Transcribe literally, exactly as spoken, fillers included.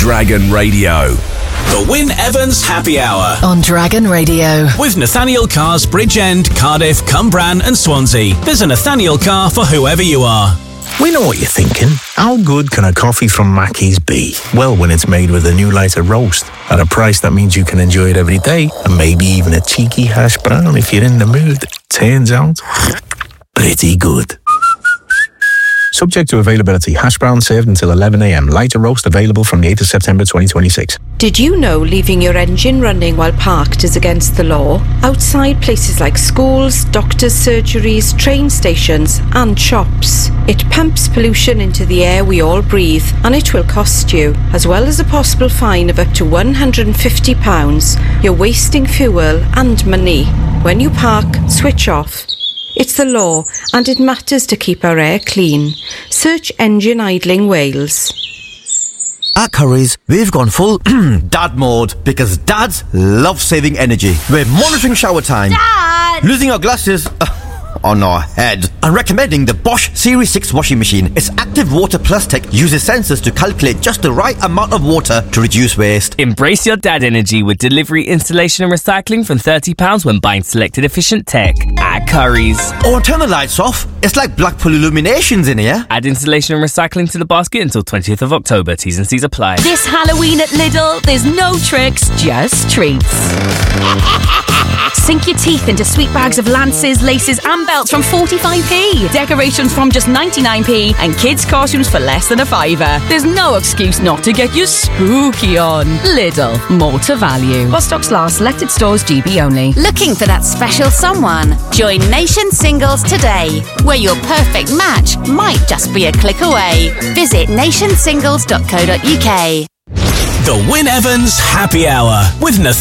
Dragon Radio. The Wyn Evans Happy Hour on Dragon Radio. With Nathaniel Cars, Bridgend, Cardiff, Cumbran and Swansea. There's a Nathaniel car for whoever you are. We know what you're thinking. How good can a coffee from Mackey's be? Well, when it's made with a new lighter roast at a price that means you can enjoy it every day, and maybe even a cheeky hash brown if you're in the mood. Turns out, pretty good. Subject to availability. Hash brown served until eleven a.m. Lighter roast available from the eighth of September twenty twenty-six. Did you know leaving your engine running while parked is against the law? Outside places like schools, doctors' surgeries, train stations and shops. It pumps pollution into the air we all breathe, and it will cost you. As well as a possible fine of up to one hundred fifty pounds, you're wasting fuel and money. When you park, switch off. It's the law, and it matters to keep our air clean. Search Engine Idling Wales. At Currys, we've gone full dad mode because dads love saving energy. We're monitoring shower time, Dad! losing our glasses on our head, and recommending the Bosch Series six washing machine. Its active water plus tech uses sensors to calculate just the right amount of water to reduce waste. Embrace your dad energy with delivery, installation and recycling from thirty pounds when buying selected efficient tech at Currys. Or turn the lights off. It's like Blackpool Illuminations in here. Add installation and recycling to the basket until twentieth of October. T's and C's apply. This Halloween at Lidl, there's no tricks, just treats. Sink your teeth into sweet bags of lances, laces and belts from forty-five p. Decorations from just ninety-nine p. And kids' costumes for less than a fiver. There's no excuse not to get you spooky on. Lidl, more to value. While stocks last, selected stores G B only. Looking for that special someone? Join Nation Singles today, where your perfect match might just be a click away. Visit nation singles dot co dot uk. The Wyn Evans Happy Hour with Nathaniel